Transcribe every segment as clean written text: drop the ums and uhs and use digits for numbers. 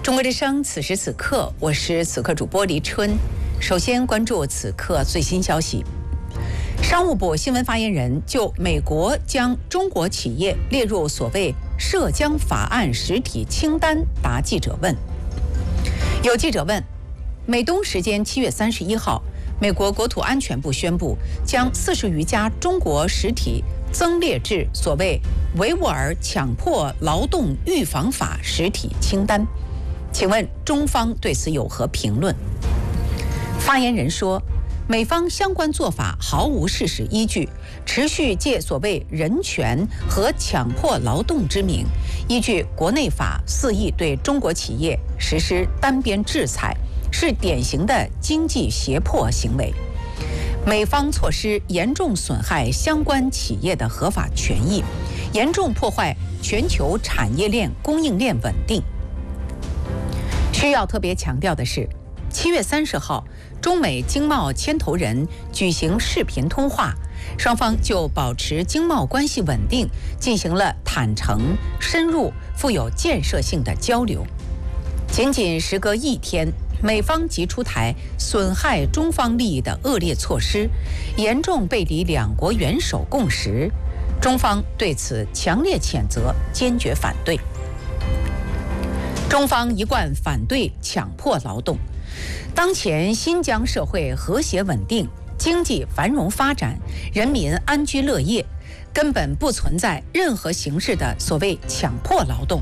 中国之声，此时此刻，我是此刻主播黎春。首先关注此刻最新消息。商务部新闻发言人就美国将中国企业列入所谓涉疆法案实体清单答记者问。有记者问，美东时间7月31号，美国国土安全部宣布将40余家中国实体增列至所谓维吾尔强迫劳动预防法实体清单。请问中方对此有何评论？发言人说，美方相关做法毫无事实依据，持续借所谓人权和强迫劳动之名，依据国内法肆意对中国企业实施单边制裁，是典型的经济胁迫行为。美方措施严重损害相关企业的合法权益，严重破坏全球产业链供应链稳定。需要特别强调的是，7月30号，中美经贸牵头人举行视频通话，双方就保持经贸关系稳定进行了坦诚、深入、富有建设性的交流。仅仅时隔1天，美方即出台损害中方利益的恶劣措施，严重背离两国元首共识，中方对此强烈谴责，坚决反对。中方一贯反对强迫劳动。当前新疆社会和谐稳定，经济繁荣发展，人民安居乐业，根本不存在任何形式的所谓强迫劳动。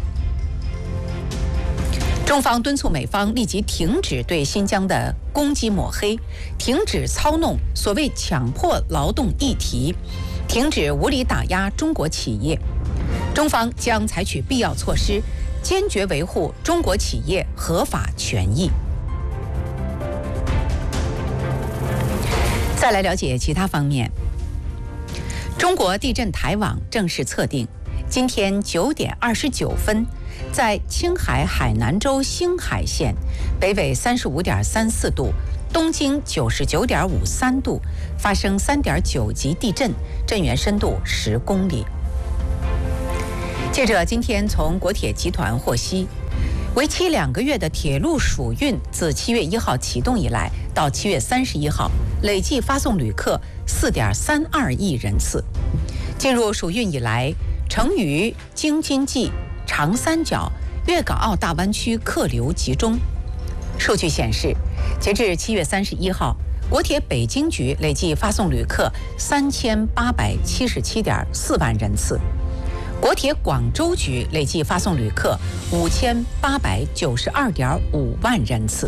中方敦促美方立即停止对新疆的攻击抹黑，停止操弄所谓强迫劳动议题，停止无理打压中国企业。中方将采取必要措施，坚决维护中国企业合法权益。再来了解其他方面。中国地震台网正式测定，今天9点29分，在青海海南州兴海县，北纬35.34度，东经99.53度，发生3.9级地震，震源深度10公里。记者今天从国铁集团获悉，为期2个月的铁路暑运自7月1号启动以来，到7月31号，累计发送旅客4.32亿人次。进入暑运以来，成渝、京津冀、长三角、粤港澳大湾区客流集中。数据显示，截至7月31号，国铁北京局累计发送旅客3877.4万人次。国铁广州局累计发送旅客5892.5万人次。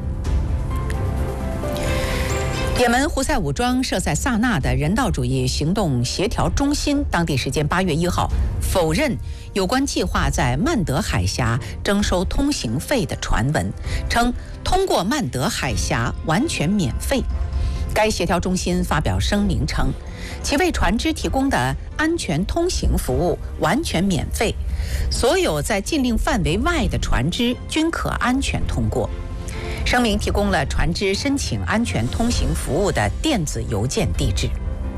也门胡塞武装设在萨那的人道主义行动协调中心，当地时间8月1号否认有关计划在曼德海峡征收通行费的传闻，称通过曼德海峡完全免费。该协调中心发表声明称，其为船只提供的安全通行服务完全免费，所有在禁令范围外的船只均可安全通过。声明提供了船只申请安全通行服务的电子邮件地址。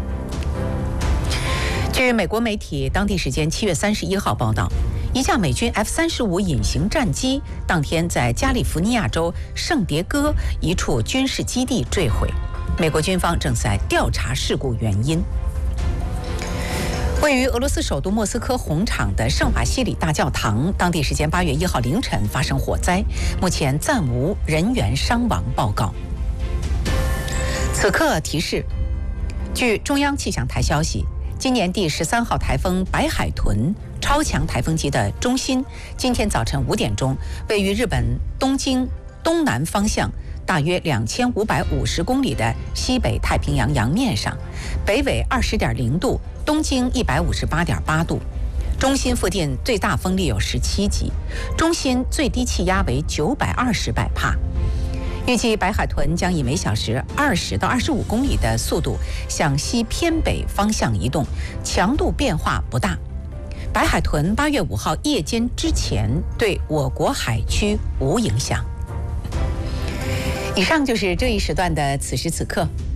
据美国媒体当地时间7月31号报道，一架美军 F-35隐形战机当天在加利福尼亚州圣迭戈一处军事基地坠毁，美国军方正在调查事故原因。位于俄罗斯首都莫斯科红场的圣瓦西里大教堂，当地时间8月1号凌晨发生火灾，目前暂无人员伤亡报告。此刻提示，据中央气象台消息，今年第13号台风白海豚超强台风级的中心，今天早晨5点钟，位于日本东京东南方向大约2550公里的西北太平洋洋面上，北纬20.0度，东经158.8度。中心附近最大风力有17级，中心最低气压为920百帕。预计白海豚将以每小时20到25公里的速度向西偏北方向移动，强度变化不大。白海豚8月5号夜间之前对我国海区无影响。以上就是这一时段的此时此刻，